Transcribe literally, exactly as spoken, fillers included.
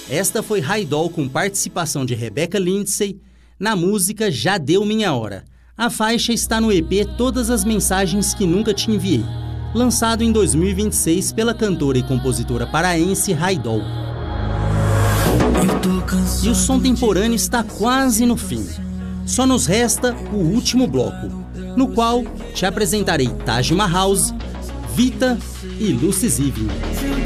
Esta foi Raidol com participação de Rebecca Lindsay na música Já Deu Minha Hora. A faixa está no E P Todas as Mensagens que Nunca Te Enviei, lançado em dois mil e vinte e seis pela cantora e compositora paraense Raidol. E o som temporâneo está quase no fim. Só nos resta o último bloco, no qual te apresentarei Taj Mahal, Vita e Lucy Zivil.